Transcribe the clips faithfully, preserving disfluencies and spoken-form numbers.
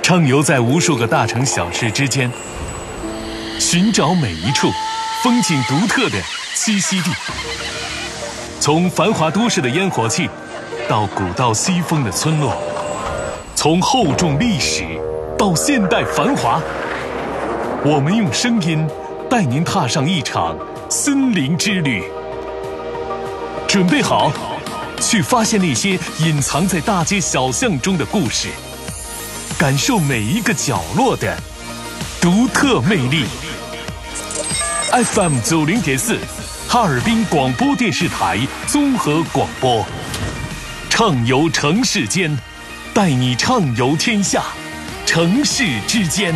畅游在无数个大城小市之间，寻找每一处风景独特的栖息地。从繁华都市的烟火气，到古道西风的村落，从厚重历史到现代繁华，我们用声音带您踏上一场森林之旅。准备好，去发现那些隐藏在大街小巷中的故事，感受每一个角落的独特魅力。F M 九零点四，哈尔滨广播电视台综合广播，畅游城市间，带你畅游天下，城市之间。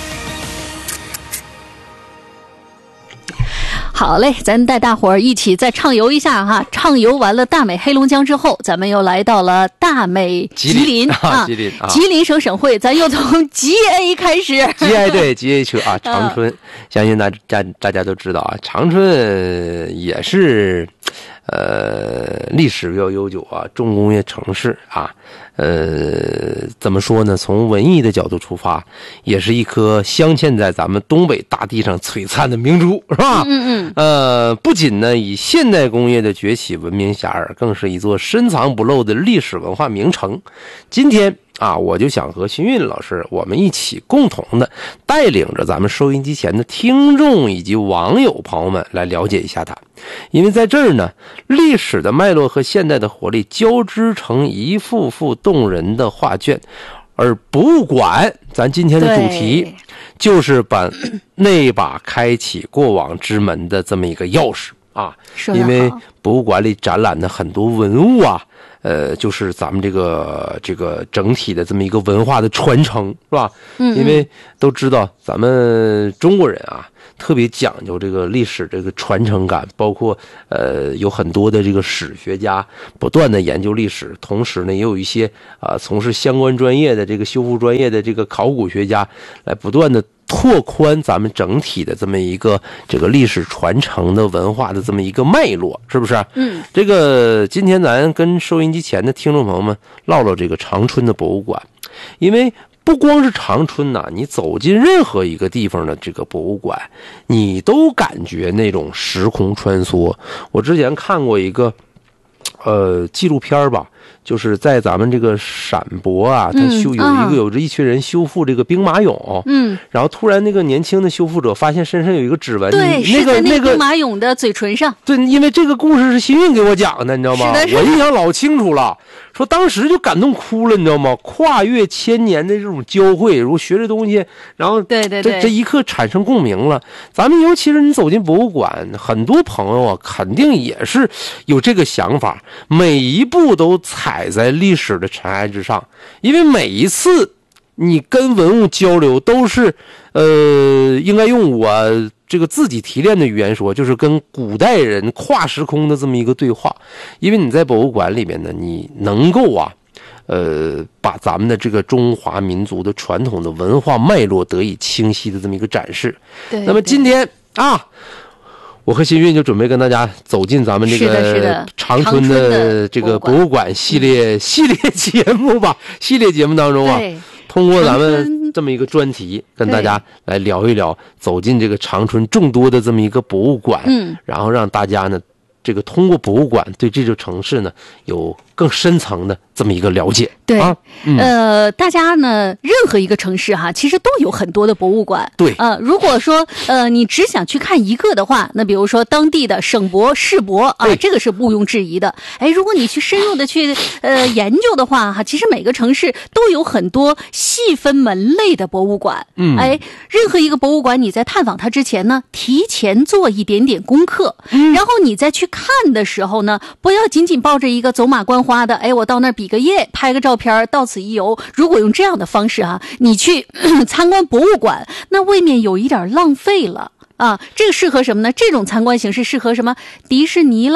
好嘞，咱带大伙儿一起再畅游一下哈。畅游完了大美黑龙江之后，咱们又来到了大美吉林啊， 吉林啊， 吉林省省会，咱又从 G A 开始。 G A 对 G A 车啊，长春，相信大家大家都知道啊，长春也是呃历史比较悠久啊，重工业城市啊。呃，怎么说呢？从文艺的角度出发，也是一颗镶嵌在咱们东北大地上璀璨的明珠，是吧？ 嗯嗯。 呃，不仅呢以现代工业的崛起闻名遐迩，更是一座深藏不露的历史文化名城。今天啊，我就想和新运老师，我们一起共同的带领着咱们收音机前的听众以及网友朋友们来了解一下它。因为在这儿呢，历史的脉络和现代的活力交织成一幅幅动人的画卷，而博物馆，咱今天的主题就是把那把开启过往之门的这么一个钥匙啊。因为博物馆里展览的很多文物啊，呃，就是咱们这个这个整体的这么一个文化的传承，是吧？嗯，因为都知道咱们中国人啊，特别讲究这个历史这个传承感，包括呃有很多的这个史学家不断的研究历史，同时呢也有一些啊、呃、从事相关专业的这个修复专业的这个考古学家来不断的拓宽咱们整体的这么一个这个历史传承的文化的这么一个脉络，是不是？嗯，这个今天咱跟收音机前的听众朋友们唠唠这个长春的博物馆，因为不光是长春呐、啊，你走进任何一个地方的这个博物馆，你都感觉那种时空穿梭。我之前看过一个呃纪录片吧，就是在咱们这个陕博啊，他修有一个有着一群人修复这个兵马俑，嗯，然后突然那个年轻的修复者发现身上有一个指纹， 对， 那个那个兵马俑的嘴唇上， 对，因为这个故事是新运给我讲的，你知道吗？我印象老清楚了，说当时就感动哭了，你知道吗？跨越千年的这种交汇，如果学这东西，然后对对对， 这这一刻产生共鸣了。咱们尤其是你走进博物馆，很多朋友啊，肯定也是有这个想法，每一步都踩在历史的尘埃之上，因为每一次你跟文物交流都是呃应该用我这个自己提炼的语言说，就是跟古代人跨时空的这么一个对话。因为你在博物馆里面呢，你能够啊呃把咱们的这个中华民族的传统的文化脉络得以清晰的这么一个展示。 对， 那么今天啊，我和新运就准备跟大家走进咱们这个长春的这个博物馆系列系列节目吧，系列节目当中啊，通过咱们这么一个专题，跟大家来聊一聊，走进这个长春众多的这么一个博物馆，嗯，然后让大家呢，这个通过博物馆对这座城市呢有更深层的这么一个了解。 对，啊嗯、呃，大家呢，任何一个城市哈，其实都有很多的博物馆。 对， 呃，如果说呃你只想去看一个的话，那比如说当地的省博、市博啊，这个是毋庸置疑的。哎，如果你去深入的去呃研究的话哈，其实每个城市都有很多细分门类的博物馆。嗯，哎，任何一个博物馆，你在探访它之前呢，提前做一点点功课，嗯，然后你再去看的时候呢，不要仅仅抱着一个走马观花的，哎，我到那儿比个耶，拍个照片，到此一游。如果用这样的方式啊，你去参观博物馆，那未免有一点浪费了啊。这个适合什么呢？这种参观形式适合什么？迪士尼啦，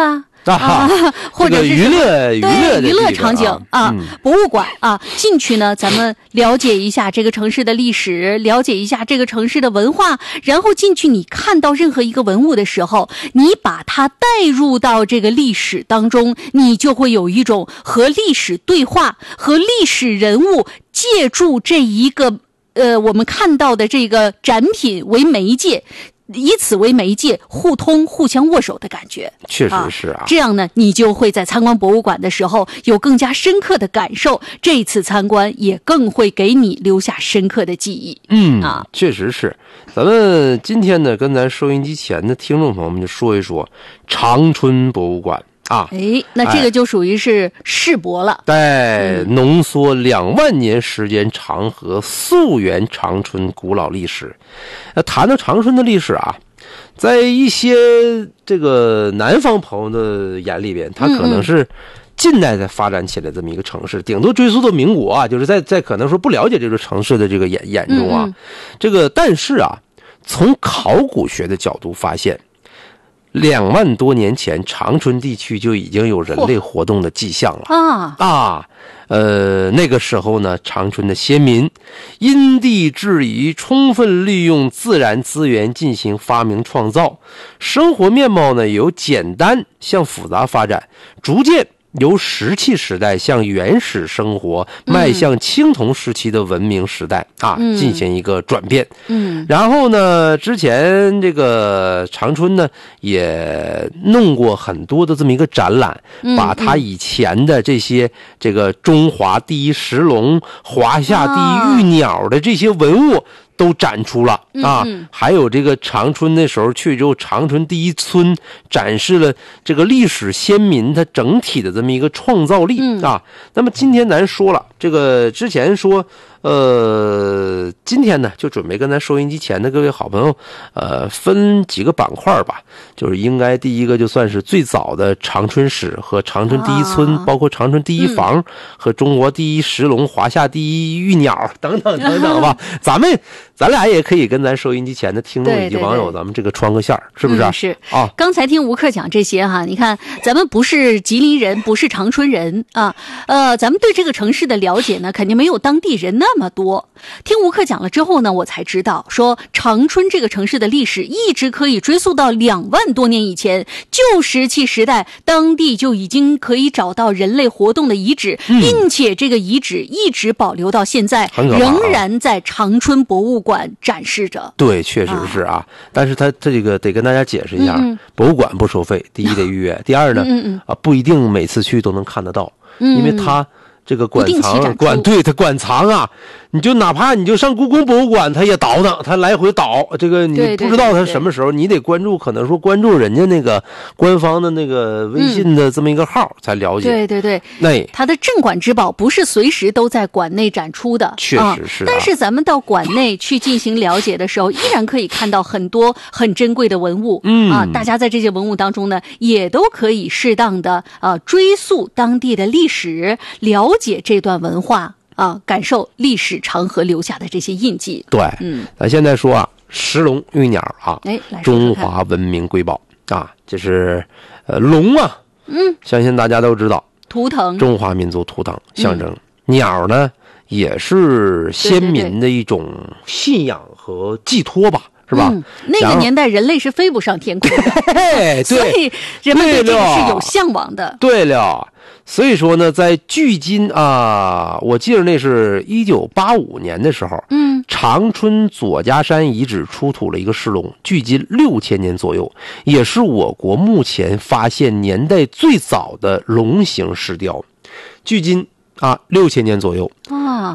啊， 或者是娱乐娱乐对娱乐场景啊，博物馆啊，进去呢，咱们了解一下这个城市的历史，了解一下这个城市的文化，然后进去你看到任何一个文物的时候，你把它带入到这个历史当中，你就会有一种和历史对话，和历史人物借助这一个呃我们看到的这个展品为媒介。以此为媒介，互通、互相握手的感觉， 确实是啊。 啊这样呢，你就会在参观博物馆的时候有更加深刻的感受。这次参观也更会给你留下深刻的记忆。 嗯啊， 确实是。咱们今天呢，跟咱收音机前的听众朋友们就说一说长春博物馆。啊， 哎，那这个就属于是世博了。 对、哎，浓缩两万年时间长河，溯源长春古老历史。那谈到长春的历史啊，在一些这个南方朋友的眼里边，它可能是近代才发展起来这么一个城市，顶多追溯到民国啊，就是在在可能说不了解这个城市的这个眼眼中啊，嗯嗯这个但是啊，从考古学的角度发现。两万多年前，长春地区就已经有人类活动的迹象了啊啊！呃，那个时候呢，长春的先民因地制宜，充分利用自然资源进行发明创造，生活面貌呢由简单向复杂发展，逐渐由石器时代向原始生活迈向青铜时期的文明时代、嗯、啊，进行一个转变。 嗯， 然后呢，之前这个长春呢也弄过很多的这么一个展览， 嗯、 把他以前的这些这个中华第一石龙、华夏第一玉鸟的这些文物。都展出了啊、 嗯嗯， 还有这个长春那时候去之后，长春第一村展示了这个历史先民它整体的这么一个创造力、 嗯、 啊。那么今天咱说了，这个之前说，呃，今天呢就准备跟咱收音机前的各位好朋友，呃，分几个板块吧。就是应该第一个就算是最早的长春史和长春第一村，啊、包括长春第一房、嗯、和中国第一石龙、华夏第一玉鸟等等等等吧。咱们。咱俩也可以跟咱收音机前的听众以及网友，咱们这个穿个线儿，是不是、 嗯？是啊。 刚才听吴克讲这些哈，你看咱们不是吉林人，不是长春人啊，呃，咱们对这个城市的了解呢，肯定没有当地人那么多。听吴克讲了之后呢，我才知道说长春这个城市的历史一直可以追溯到两万多年以前，旧石器时代，当地就已经可以找到人类活动的遗址， 嗯、 并且这个遗址一直保留到现在，仍然在长春博物馆展示着。 对，确实是啊。啊但是他这个得跟大家解释一下， 嗯、 博物馆不收费，第一得预约，第二呢， 嗯嗯啊不一定每次去都能看得到， 嗯、 因为他。这个馆藏馆对它馆藏啊，你就哪怕你就上故宫博物馆，它也倒腾，它来回倒。这个你不知道它什么时候， 对对对对你得关注，可能说关注人家那个官方的那个微信的这么一个号、嗯、才了解。 对对对， 那它的镇馆之宝不是随时都在馆内展出的， 确实是、啊啊。但是咱们到馆内去进行了解的时候，依然可以看到很多很珍贵的文物。 嗯啊，大家在这些文物当中呢，也都可以适当的呃追溯当地的历史，了解这段文化啊，感受历史长河留下的这些印记。 对， 嗯， 咱现在说啊，石龙玉鸟啊， 哎，来说说中华文明瑰宝啊，就是呃龙啊， 嗯， 相信大家都知道， 图腾， 中华民族图腾象征。嗯、鸟呢，也是先民的一种信仰和寄托吧。是吧、 嗯？那个年代人类是飞不上天空的， 对， 所以人们对这个是有向往的。 对了，所以说呢，在距今啊，我记得那是一九八五年的时候， 嗯， 长春左家山遗址出土了一个石龙，距今六千年左右，也是我国目前发现年代最早的龙形石雕，距今啊六千年左右啊，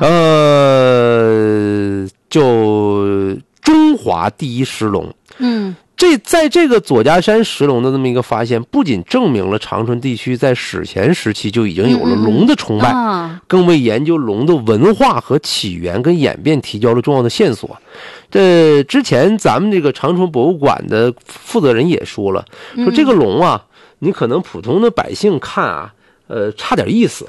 呃，就。中华第一石龙， 嗯， 这在这个左家山石龙的这么一个发现，不仅证明了长春地区在史前时期就已经有了龙的崇拜， 嗯嗯啊、 更为研究龙的文化和起源跟演变提交了重要的线索。这之前咱们这个长春博物馆的负责人也说了，说这个龙啊，你可能普通的百姓看啊，呃，差点意思。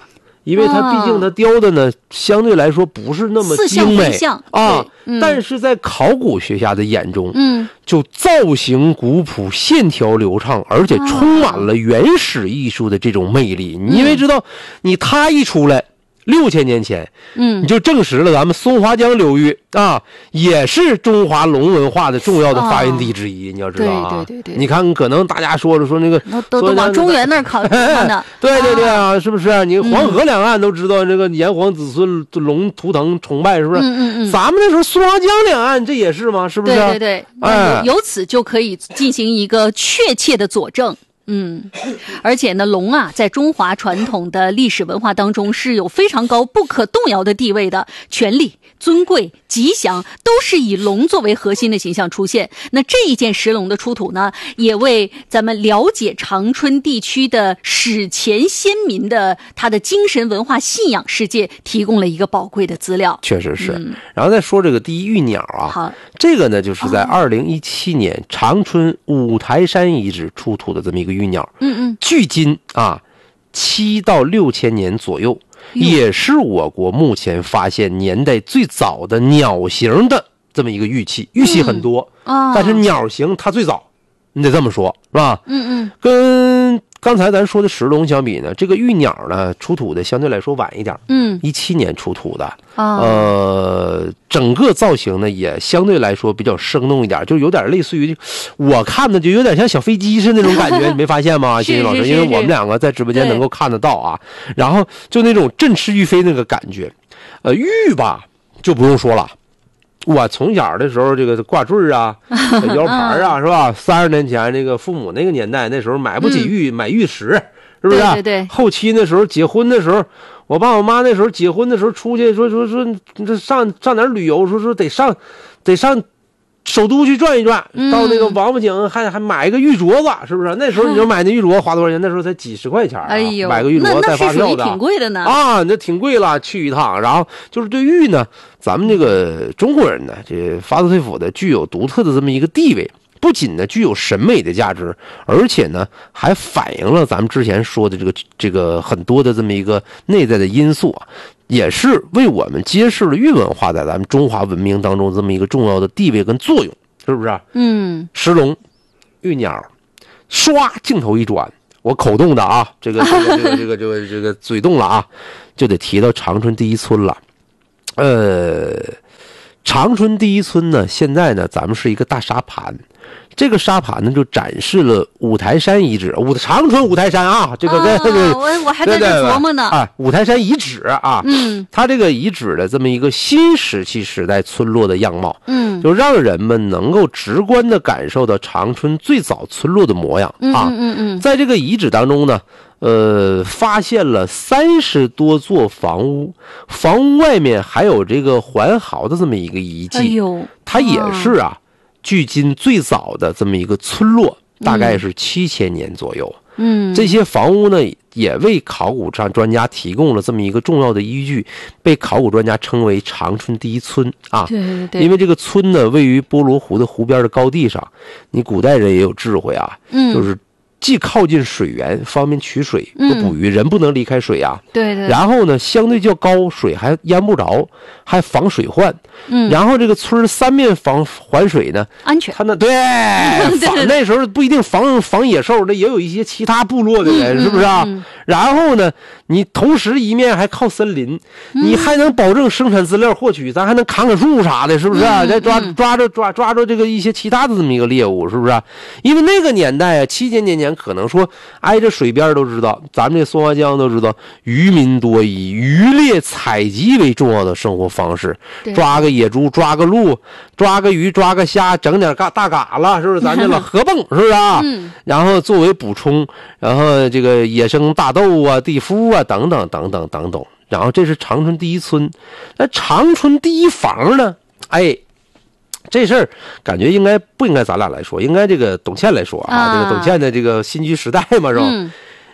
因为它毕竟它雕的呢，相对来说不是那么精美啊， 嗯、 但是在考古学家的眼中， 嗯， 就造型古朴、线条流畅，而且充满了原始艺术的这种魅力。 嗯、 你因为知道，你它一出来。六千年前， 嗯， 你就证实了咱们松花江流域啊，也是中华龙文化的重要的发源地之一。哦、你要知道啊， 对对对对， 你看，可能大家说了说那个， 都都往中原那儿考呢。 对对对啊，啊是不是？你黄河两岸都知道这个炎黄子孙龙图腾崇拜，是不是？ 嗯嗯嗯。 咱们那时候松花江两岸这也是吗？是不是？ 对对对， 哎， 由此就可以进行一个确切的佐证。嗯，而且呢，龙啊，在中华传统的历史文化当中是有非常高、不可动摇的地位的，权力、尊贵、吉祥都是以龙作为核心的形象出现。那这一件石龙的出土呢，也为咱们了解长春地区的史前先民的他的精神文化信仰世界提供了一个宝贵的资料。 确实是。 嗯、 然后再说这个第一玉鸟啊， 好， 这个呢就是在二零一七年长春五台山遗址出土的这么一个玉鸟， 嗯嗯， 距今啊七到六千年左右，也是我国目前发现年代最早的鸟形的这么一个玉器。玉器很多， 嗯哦、 但是鸟形它最早，你得这么说，是吧？ 嗯嗯， 跟刚才咱说的石龙相比呢，这个玉鸟呢出土的相对来说晚一点， 嗯， 一七年出土的， 哦、 呃，整个造型呢也相对来说比较生动一点，就有点类似于我看的就有点像小飞机似的那种感觉，你没发现吗？金星老师，因为我们两个在直播间能够看得到啊，然后就那种振翅欲飞那个感觉，呃，玉吧就不用说了。我从小的时候，这个挂坠啊、摇牌啊，是吧？三十年前这个父母那个年代，那时候买不起玉，嗯、买玉石，是不是？ 对对对。 后期那时候结婚的时候，我爸我妈那时候结婚的时候出去说说说这上上哪儿旅游，说说得上得上首都去转一转， 嗯、 到那个王府井还还买一个玉镯子，是不是？那时候你说买那玉镯花多少钱？那时候才几十块钱、啊， 哎呦， 买个玉镯带发票的， 挺贵的呢。 啊，那挺贵了，去一趟。然后就是对玉呢，咱们这个中国人呢，这发自肺腑的具有独特的这么一个地位。不仅呢具有审美的价值，而且呢还反映了咱们之前说的这个这个很多的这么一个内在的因素啊，也是为我们揭示了玉文化在咱们中华文明当中这么一个重要的地位跟作用，是不是？ 嗯， 石龙、玉鸟，唰镜头一转，我口动的啊，这个这个这个这个这个这个嘴动了啊，就得提到长春第一村了，呃。长春第一村呢，现在呢，咱们是一个大沙盘，这个沙盘呢就展示了五台山遗址，五长春五台山啊，这个跟这个、 啊、我我还在这琢磨呢啊，五台山遗址啊， 嗯， 它这个遗址的这么一个新石器时代村落的样貌， 嗯， 就让人们能够直观的感受到长春最早村落的模样啊， 嗯嗯嗯， 在这个遗址当中呢。呃，发现了三十多座房屋，房屋外面还有这个环壕的这么一个遗迹。 哎呦， 它也是啊，距今最早的这么一个村落，大概是七千年左右。 嗯， 这些房屋呢，也为考古上专家提供了这么一个重要的依据，被考古专家称为长春第一村啊。 对对对， 因为这个村呢，位于波罗湖的湖边的高地上，你古代人也有智慧啊， 嗯， 就是。既靠近水源，方便取水和捕鱼，人不能离开水啊。 对对。 然后呢，相对较高，水还淹不着，还防水患。 嗯。 然后这个村三面防环水呢， 安全。 他那对，防那时候不一定防防野兽，那也有一些其他部落的人， 嗯、 是不是啊？ 嗯嗯、 然后呢，你同时一面还靠森林， 嗯、 你还能保证生产资料获取，咱还能砍砍树啥的，是不是啊？再、 嗯、 抓抓着抓抓着这个一些其他的这么一个猎物，是不是啊？因为那个年代啊，七千年前。可能说挨着水边都知道，咱们这松花江都知道，渔民多以渔猎采集为重要的生活方式，抓个野猪，抓个鹿，抓个鱼，抓个虾，整点大嘎啦，是不是？咱这老河蚌，是不是啊？ 嗯。 然后作为补充，然后这个野生大豆啊、地夫啊等等等等等等。然后这是长春第一村，那长春第一房呢？哎。这事儿感觉应该不应该咱俩来说，应该这个董倩来说啊， 啊这个董倩的这个新居时代嘛，是吧？ 嗯、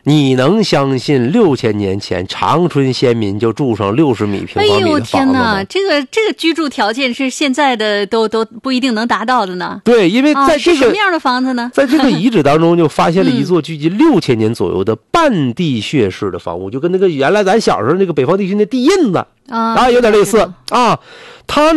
你能相信六千年前长春先民就住上六十米平方米的房子吗？ 哎呦天哪，这个这个居住条件是现在的都都不一定能达到的呢。 对，因为在这个、 啊、是什么样的房子呢？ 在这个遗址当中就发现了一座距今六千年左右的半地穴式的房屋，就跟那个原来咱小时候那个北方地区那地印子啊，有点类似啊。它